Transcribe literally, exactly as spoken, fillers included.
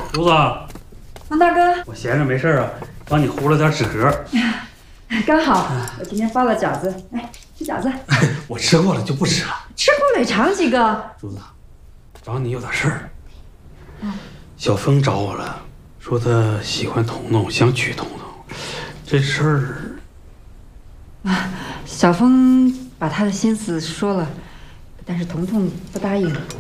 竹子， 王大哥， 我闲着没事啊，帮你糊了点纸壳。 刚好我今天包了饺子，来吃饺子。 我吃过了就不吃了。 吃过了也尝几个。 竹子，找你有点事儿。嗯，小峰找我了，说他喜欢彤彤，想娶彤彤。这事儿啊，小峰把他的心思说了，但是彤彤不答应。